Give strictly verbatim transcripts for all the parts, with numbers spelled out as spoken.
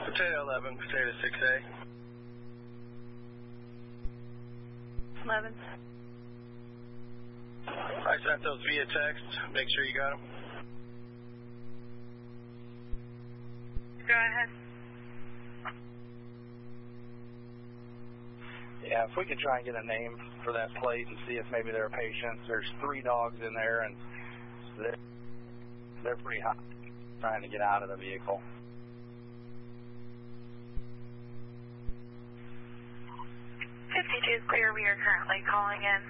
Potato eleven, Potato six A. eleven. I sent those via text. Make sure you got them. Go ahead. Yeah, if we could try and get a name for that plate and see if maybe there are patients. There's three dogs in there, and they're, they're pretty hot trying to get out of the vehicle. fifty-two clear. We are currently calling in.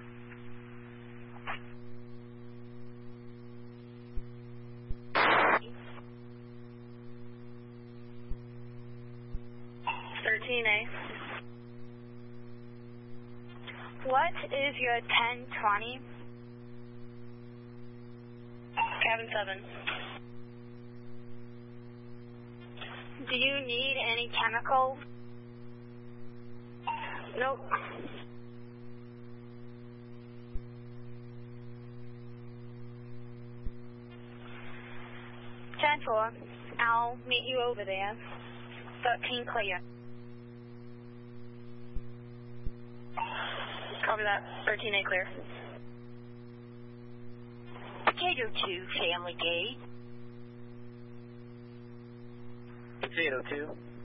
thirteen A. What is your ten twenty? Cabin seven. Do you need any chemicals? Nope. ten four. I'll meet you over there. thirteen clear. Copy that. thirteen A clear. Potato two, Family Gate. Potato two.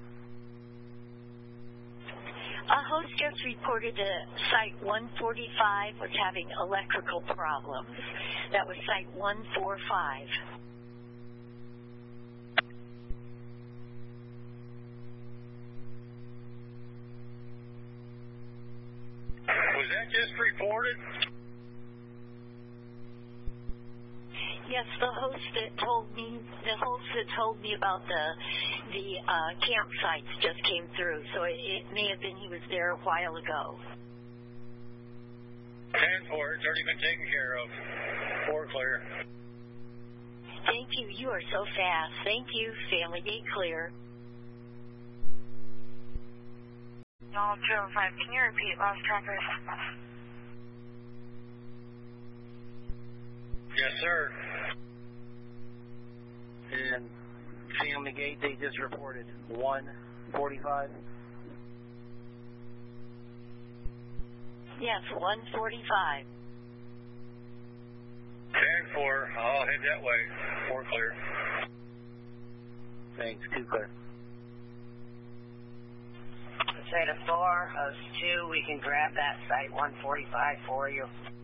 A host just reported that Site one forty-five was having electrical problems. That was Site one forty-five. Was that just reported? Yes, the host that told me, the host that told me about the the uh, campsites just came through, so it, it may have been he was there a while ago. ten four, it's already been taken care of. Four clear. Thank you. You are so fast. Thank you. Family Gate clear. Donald two oh five, can you repeat last trackers? Yes, sir. And Family Gate, they just reported one forty-five. Yes, one forty-five. ten four, I'll head that way. Four clear. Thanks, two clear. Potato four, host two, we can grab that site one forty-five for you.